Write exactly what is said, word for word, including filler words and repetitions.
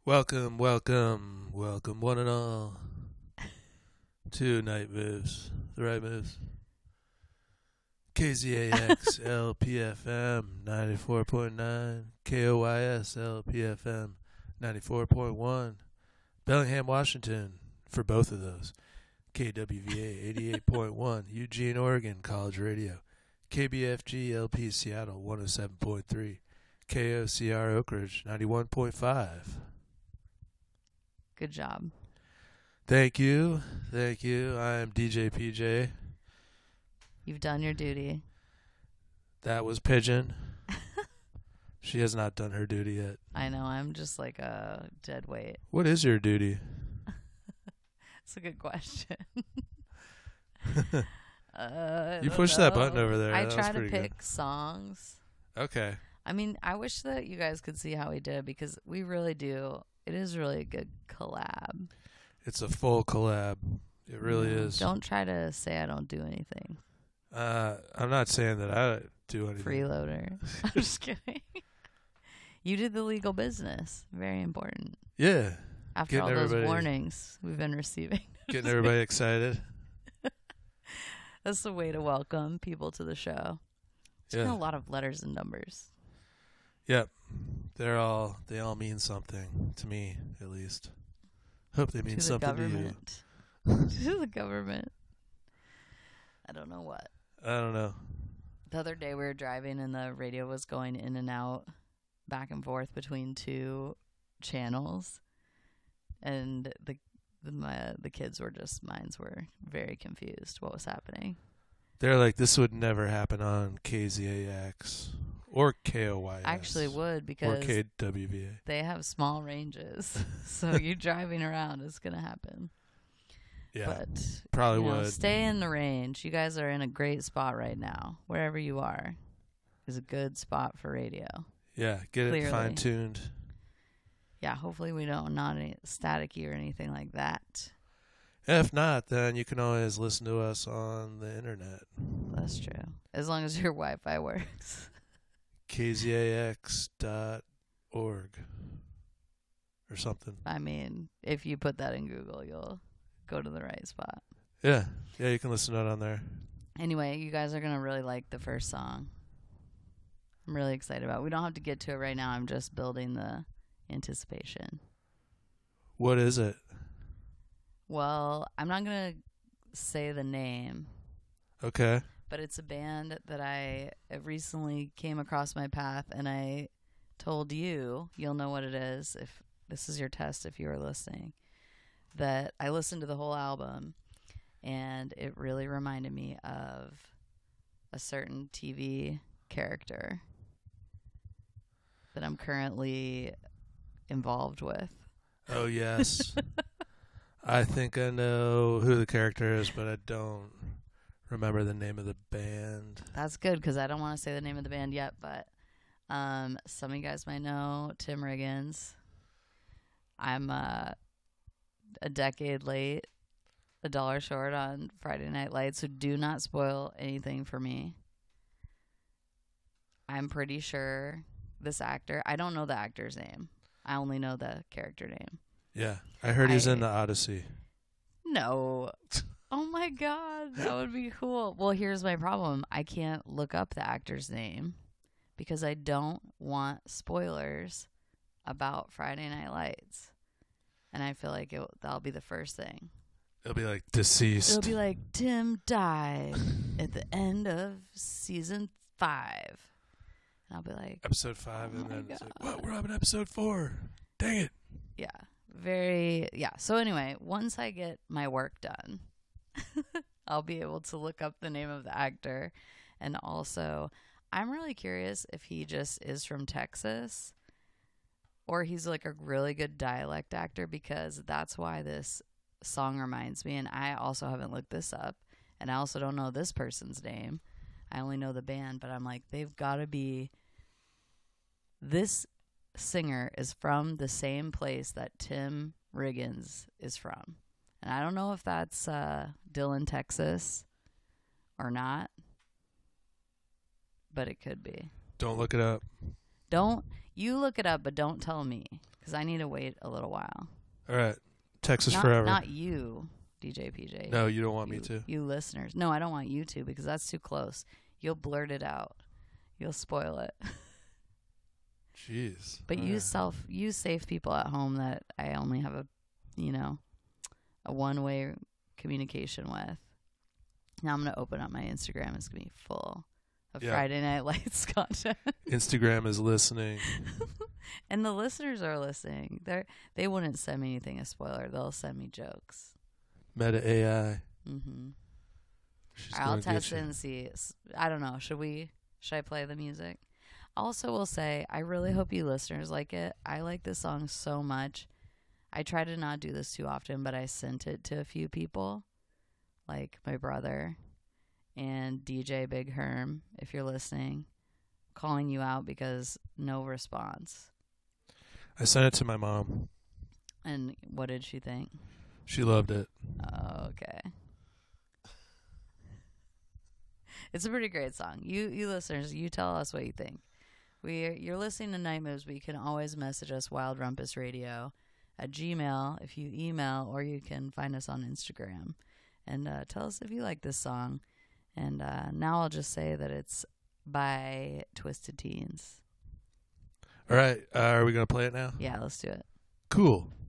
Welcome, welcome, welcome, one and all, to Night Moves, the right moves. K Z A X L P F M ninety-four point nine, K O Y S L P F M ninety-four point one, Bellingham, Washington, for both of those. K W V A eighty-eight point one, Eugene, Oregon, College Radio. K B F G L P Seattle one oh seven point three, K O C R Oak Ridge ninety-one point five. Good job. Thank you. Thank you. I am D J P J. You've done your duty. That was Pigeon. She has not done her duty yet. I know. I'm just like a dead weight. What is your duty? It's a good question. uh, You pushed that button over there. I That try was to pretty pick good. songs. Okay. I mean, I wish that you guys could see how we did because we really do. It is really a good collab. It's a full collab. It really Mm, is. Don't try to say I don't do anything. Uh, I'm not saying that I do anything. Freeloader. I'm just kidding. You did the legal business. Very important. Yeah. After Getting all those everybody- warnings we've been receiving. Getting everybody excited. That's the way to welcome people to the show. It's been Yeah. a lot of letters and numbers. Yep. They're all, they all mean something to me, at least. Hope they mean To the something to you. government. To the government. I don't know what. I don't know. The other day we were driving and the radio was going in and out, back and forth between two channels, and the the my, the kids were just minds were very confused. What was happening? They're like, this would never happen on K Z A X or K O Y S. Actually, would Or because K W V A. they have small ranges, so you driving around is gonna happen. Yeah, But probably you know, would. stay in the range. You guys are in a great spot right now. Wherever you are is a good spot for radio. Yeah, get Clearly. it fine-tuned. Yeah, hopefully we don't not any staticky or anything like that. If not, then you can always listen to us on the internet. That's true. As long as your Wi-Fi works. K Z A X dot org or something. I mean, if you put that in Google, you'll go to the right spot. Yeah, yeah, you can listen to it on there. Anyway, you guys are going to really like the first song. I'm really excited about it. We don't have to get to it right now. I'm just building the anticipation. What is it? Well, I'm not going to say the name, Okay. but it's a band that I recently came across my path, and I told you, you'll know what it is if this is your test if you are listening, that I listened to the whole album, and it really reminded me of a certain T V character that I'm currently involved with. Oh, yes. I think I know who the character is, but I don't remember the name of the band. That's good because I don't want to say the name of the band yet, but um, some of you guys might know Tim Riggins. I'm uh, a decade late, a dollar short on Friday Night Lights, so do not spoil anything for me. I'm pretty sure this actor, I don't know the actor's name. I only know the character name. Yeah, I heard he's I- in the Odyssey. No. Oh my God, that would be cool. Well, here's my problem. I can't look up the actor's name because I don't want spoilers about Friday Night Lights. And I feel like it, that'll be the first thing. It'll be like deceased. It'll be like, Tim died at the end of season five. And I'll be like, Episode five, Oh and my then it's like, God. what? We're on episode four. Dang it. yeah, very, yeah. So anyway, once I get my work done, I'll be able to look up the name of the actor. And also, I'm really curious if he just is from Texas or he's like a really good dialect actor, because that's why this song reminds me. And I also haven't looked this up, and I also don't know this person's name. I only know the band, but I'm like, they've got to be, this singer is from the same place that Tim Riggins is from. And I don't know if that's uh, Dillon, Texas or not, but it could be. Don't look it up. Don't, you look it up, but don't tell me, because because I need to wait a little while. All right. Texas Not, forever. not you, D J P J. No, you don't want you, me to. You listeners. No, I don't want you to because that's too close. You'll blurt it out. You'll spoil it. Jeez. But All you right. self, you safe people at home that I only have a, you know, a one-way communication with. Now I'm going to open up my Instagram. It's going to be full of Yeah. Friday Night Lights content. Instagram is listening. And the listeners are listening. They they wouldn't send me anything a spoiler. They'll send me jokes. Meta A I. Mm-hmm. She's I'll gonna get test you. it and see. S- I don't know. Should we? Should I play the music? Also, will say I really hope you listeners like it. I like this song so much. I try to not do this too often, but I sent it to a few people, like my brother and D J Big Herm. If you're listening, calling you out because no response. I sent it to my mom. And what did she think? She loved it. Oh, okay. It's a pretty great song. You you listeners, you tell us what you think. We you're listening to Night Moves, but you can always message us Wild Rumpus Radio at Gmail if you email, or you can find us on Instagram and uh, tell us if you like this song. And uh, now I'll just say that it's by Twisted Teens. All right. Uh, are we going to play it now? Yeah, let's do it. Cool.